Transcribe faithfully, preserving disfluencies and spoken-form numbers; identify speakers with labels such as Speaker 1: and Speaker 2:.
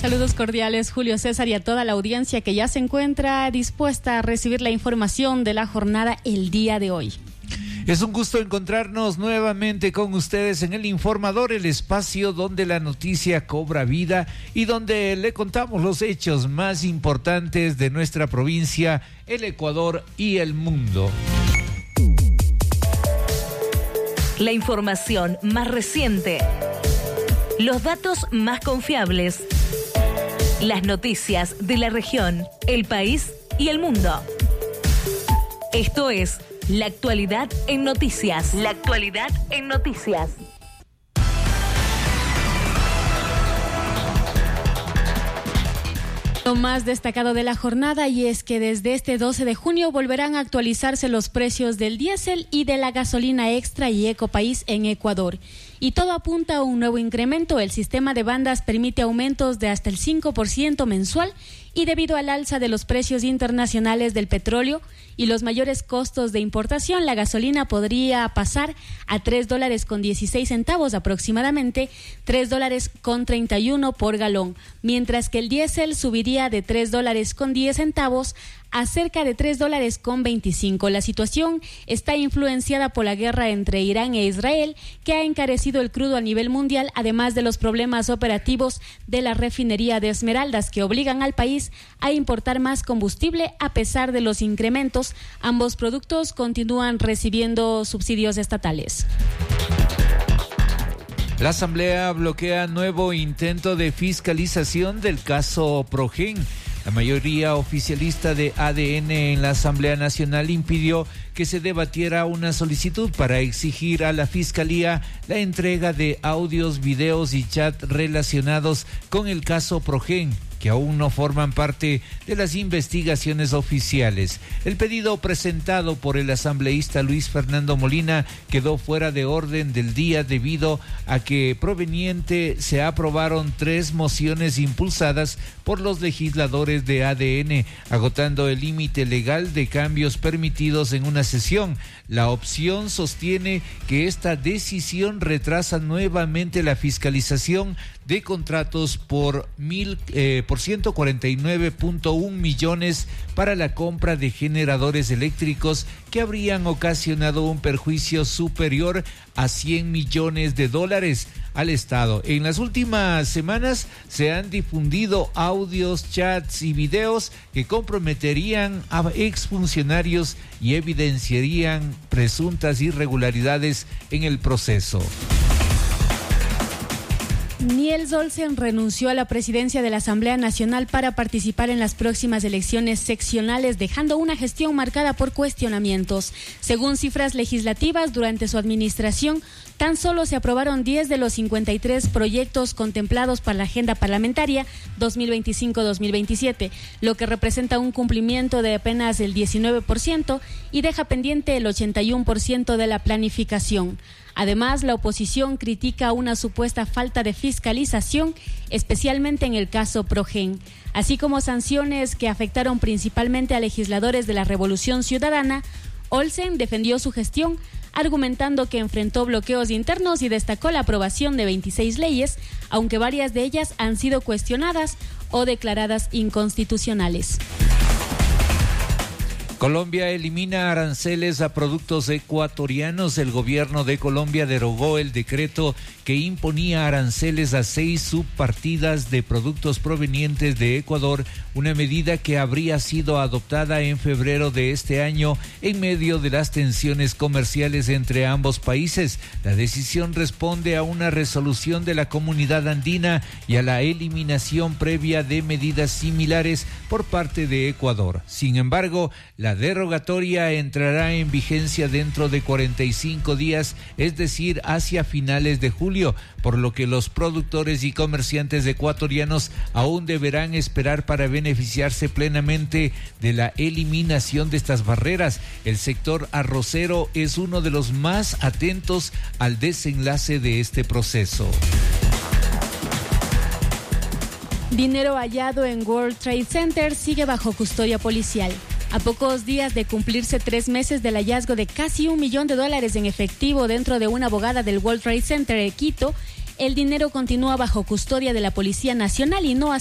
Speaker 1: Saludos cordiales, Julio César, y a toda la audiencia que ya se encuentra dispuesta a recibir la información de la jornada el día de hoy.
Speaker 2: Es un gusto encontrarnos nuevamente con ustedes en El Informador, el espacio donde la noticia cobra vida y donde le contamos los hechos más importantes de nuestra provincia, el Ecuador y el mundo.
Speaker 3: La información más reciente, los datos más confiables, las noticias de la región, el país y el mundo. Esto es La Actualidad en Noticias. La Actualidad en Noticias.
Speaker 1: Lo más destacado de la jornada, y es que desde este doce de junio volverán a actualizarse los precios del diésel y de la gasolina extra y Ecopaís en Ecuador. Y todo apunta a un nuevo incremento. El sistema de bandas permite aumentos de hasta el cinco por ciento mensual, y debido al alza de los precios internacionales del petróleo y los mayores costos de importación, la gasolina podría pasar a tres dólares con dieciséis centavos, aproximadamente tres dólares con treinta y uno por galón, mientras que el diésel subiría de tres dólares con diez centavos a cerca de tres dólares con veinticinco. La situación está influenciada por la guerra entre Irán e Israel, que ha encarecido el crudo a nivel mundial, además de los problemas operativos de la refinería de Esmeraldas, que obligan al país a importar más combustible a pesar de los incrementos. Ambos productos continúan recibiendo subsidios estatales.
Speaker 2: La Asamblea bloquea nuevo intento de fiscalización del caso Progen. La mayoría oficialista de A D N en la Asamblea Nacional impidió que se debatiera una solicitud para exigir a la Fiscalía la entrega de audios, videos y chat relacionados con el caso Progen, que aún no forman parte de las investigaciones oficiales. El pedido presentado por el asambleísta Luis Fernando Molina quedó fuera de orden del día debido a que proveniente se aprobaron tres mociones impulsadas por los legisladores de A D N, agotando el límite legal de cambios permitidos en una sesión. La opción sostiene que esta decisión retrasa nuevamente la fiscalización de contratos por mil eh, por ciento cuarenta y nueve punto uno millones para la compra de generadores eléctricos que habrían ocasionado un perjuicio superior a cien millones de dólares al Estado. En las últimas semanas se han difundido audios, chats y videos que comprometerían a exfuncionarios y evidenciarían presuntas irregularidades en el proceso.
Speaker 1: Niels Olsen renunció a la presidencia de la Asamblea Nacional para participar en las próximas elecciones seccionales, dejando una gestión marcada por cuestionamientos. Según cifras legislativas, durante su administración, tan solo se aprobaron diez de los cincuenta y tres proyectos contemplados para la agenda parlamentaria dos mil veinticinco a dos mil veintisiete, lo que representa un cumplimiento de apenas el diecinueve por ciento y deja pendiente el ochenta y uno por ciento de la planificación. Además, la oposición critica una supuesta falta de fiscalización, especialmente en el caso Progen, así como sanciones que afectaron principalmente a legisladores de la Revolución Ciudadana. Olsen defendió su gestión, argumentando que enfrentó bloqueos internos y destacó la aprobación de veintiséis leyes, aunque varias de ellas han sido cuestionadas o declaradas inconstitucionales.
Speaker 2: Colombia elimina aranceles a productos ecuatorianos. El gobierno de Colombia derogó el decreto que imponía aranceles a seis subpartidas de productos provenientes de Ecuador, una medida que habría sido adoptada en febrero de este año en medio de las tensiones comerciales entre ambos países. La decisión responde a una resolución de la Comunidad Andina y a la eliminación previa de medidas similares por parte de Ecuador. Sin embargo, la derogatoria entrará en vigencia dentro de cuarenta y cinco días, es decir, hacia finales de julio, por lo que los productores y comerciantes ecuatorianos aún deberán esperar para beneficiarse plenamente de la eliminación de estas barreras. El sector arrocero es uno de los más atentos al desenlace de este proceso.
Speaker 1: Dinero hallado en World Trade Center sigue bajo custodia policial. A pocos días de cumplirse tres meses del hallazgo de casi un millón de dólares en efectivo dentro de una abogada del World Trade Center en Quito, el dinero continúa bajo custodia de la Policía Nacional y no ha